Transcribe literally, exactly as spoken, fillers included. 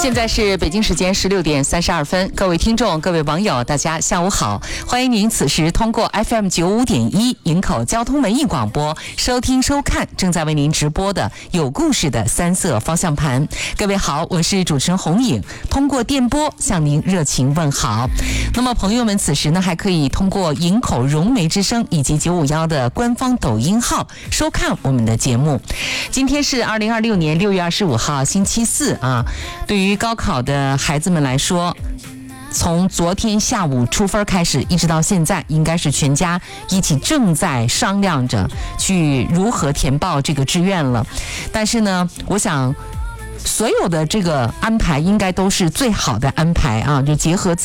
现在是北京时间十六点三十二分，各位听众、各位网友，大家下午好！欢迎您此时通过 F M 九五点一营口交通文艺广播收听收看正在为您直播的有故事的三色方向盘。各位好，我是主持人红颖，通过电波向您热情问好。那么朋友们，此时呢还可以通过营口融媒之声以及九五一的官方抖音号收看我们的节目。今天是二零二六年六月二十五号，星期四啊。对于高考的孩子们来说，从昨天下午出分开始，一直到现在，应该是全家一起正在商量着去如何填报这个志愿了。但是呢，我想所有的这个安排应该都是最好的安排啊，就结合